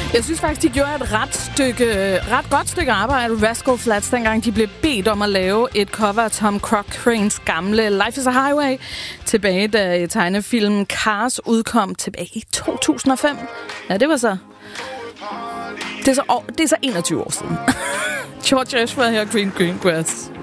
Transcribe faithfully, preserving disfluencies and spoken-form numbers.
Jeg synes faktisk, de gjorde et ret, stykke, ret godt stykke arbejde, Rascal Flatts, dengang de blev bedt om at lave et cover af Tom Cochranes gamle Life is a Highway, tilbage da tegnefilmen Cars udkom tilbage i to tusind og fem. Ja, det var så... Det er så, år, det er så enogtyve år siden. George Ezra her, Green Green Grass.